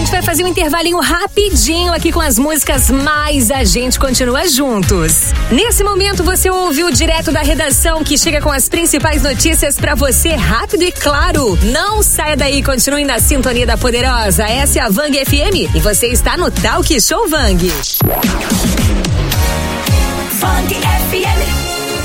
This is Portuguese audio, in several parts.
gente vai fazer um intervalinho rapidinho aqui com as músicas, mas a gente continua juntos. Nesse momento você ouviu direto da redação, que chega com as principais notícias pra você, rápido e claro. Não saia daí, continue na sintonia da Poderosa. Essa é a Vang FM e você está no Talk Show Vang. Vang FM.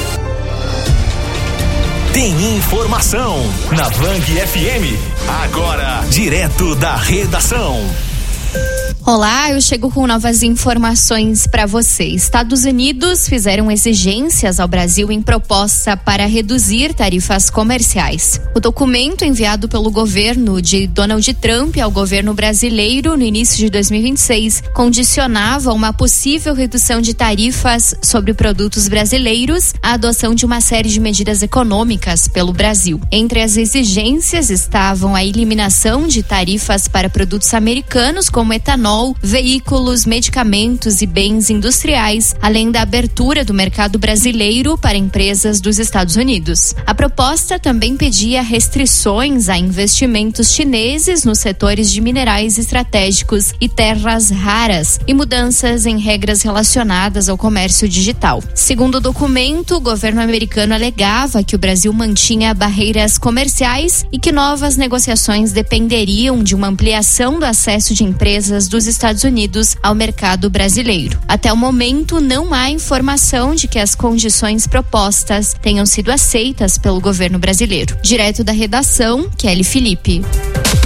Tem informação na Vang FM. Agora, direto da redação. Olá, eu chego com novas informações para você. Estados Unidos fizeram exigências ao Brasil em proposta para reduzir tarifas comerciais. O documento enviado pelo governo de Donald Trump ao governo brasileiro no início de 2026 condicionava uma possível redução de tarifas sobre produtos brasileiros à adoção de uma série de medidas econômicas pelo Brasil. Entre as exigências estavam a eliminação de tarifas para produtos americanos como etanol, veículos, medicamentos e bens industriais, além da abertura do mercado brasileiro para empresas dos Estados Unidos. A proposta também pedia restrições a investimentos chineses nos setores de minerais estratégicos e terras raras e mudanças em regras relacionadas ao comércio digital. Segundo o documento, o governo americano alegava que o Brasil mantinha barreiras comerciais e que novas negociações dependeriam de uma ampliação do acesso de empresas dos Estados Unidos ao mercado brasileiro. Até o momento, não há informação de que as condições propostas tenham sido aceitas pelo governo brasileiro. Direto da redação, Kelly Felipe.